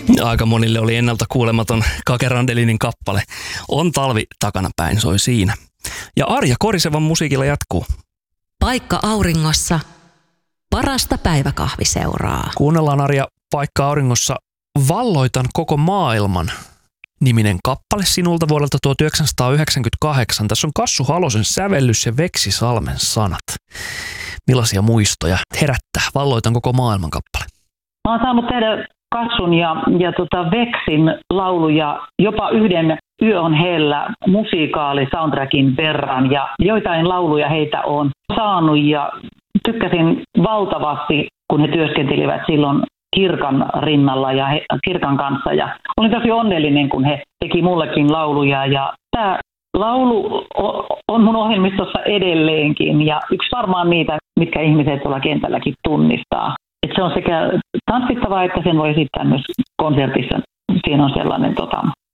Aika monille oli ennalta kuulematon Kake Randelinin kappale. On talvi takanapäin, soi siinä. Ja Arja Korisevan musiikilla jatkuu. Paikka auringossa. Parasta päiväkahviseuraa. Kuunnellaan Arja Paikka auringossa Valloitan koko maailman -niminen kappale sinulta vuodelta 1998. Tässä on Kassu Halosen sävellys ja Veksi Salmen sanat. Millaisia muistoja herättää Valloitan koko maailman kappale? Mä oon saanut tehdä Kassun ja Veksin lauluja jopa yhden Yö on hellä musikaali soundtrackin verran ja joitain lauluja heitä on saanut ja tykkäsin valtavasti, kun he työskentelivät silloin Kirkan rinnalla ja Kirkan kanssa ja olin tosi onnellinen, kun he teki mullekin lauluja ja tämä laulu on mun ohjelmistossa edelleenkin ja yksi varmaan niitä, mitkä ihmiset tuolla kentälläkin tunnistaa. Et se on sekä tanssittavaa, että sen voi esittää myös konsertissa. Siinä on sellainen